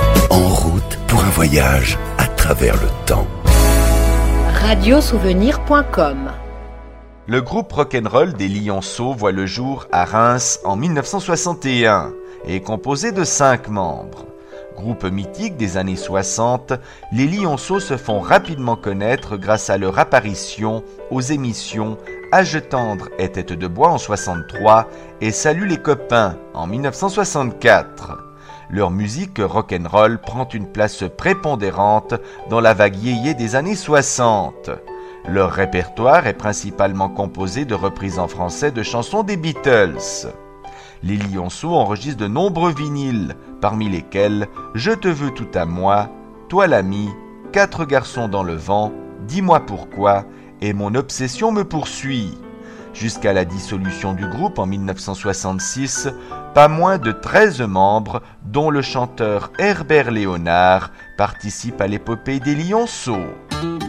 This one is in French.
En route pour un voyage à travers le temps. Radiosouvenir.com. Le groupe rock'n'roll des Lionceaux voit le jour à Reims en 1961 et est composé de 5 membres. Groupe mythique des années 60, les Lionceaux se font rapidement connaître grâce à leur apparition aux émissions Âge tendre et Tête de bois en 63 et Salut les copains en 1964. Leur musique rock'n'roll prend une place prépondérante dans la vague yéyé des années 60. Leur répertoire est principalement composé de reprises en français de chansons des Beatles. Les Lionceaux enregistrent de nombreux vinyles, parmi lesquels Je te veux tout à moi, Toi l'ami, 4 garçons dans le vent, Dis-moi pourquoi et Mon obsession me poursuit. Jusqu'à la dissolution du groupe en 1966, pas moins de 13 membres, dont le chanteur Herbert Léonard, participent à l'épopée des Lionceaux.